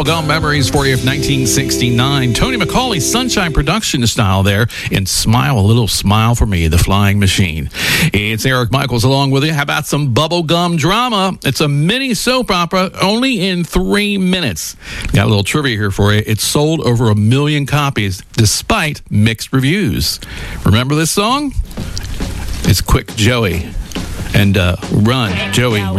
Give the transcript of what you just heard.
bubblegum memories for you of 1969. Tony McCauley, Sunshine production style there, and Smile, a Little Smile for Me, The Flying Machine. It's Eric Michaels along with you. How about some bubblegum drama? It's a mini soap opera, only in 3 minutes. Got a little trivia here for you. It sold over 1 million copies, despite mixed reviews. Remember this song? It's Quick Joey and Run, Joey.